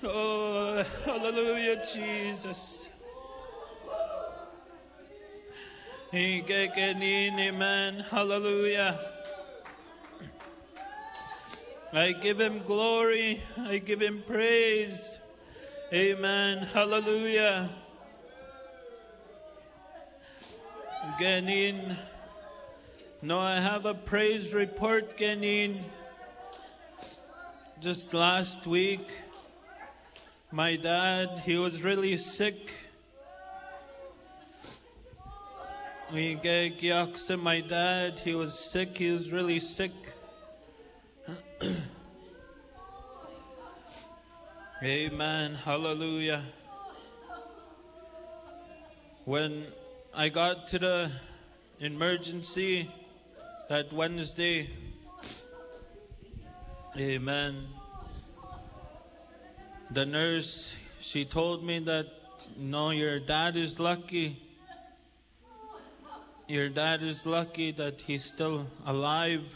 Oh, hallelujah, Jesus. Amen. Hallelujah. I give him glory. I give him praise. Amen. Hallelujah. Ganin. No, I have a praise report, Ganin. Just last week, my dad, he was really sick. My dad, he was sick. He was really sick. Amen. Hallelujah. When I got to the emergency that Wednesday, amen, the nurse, she told me that, no, your dad is lucky. Your dad is lucky that he's still alive.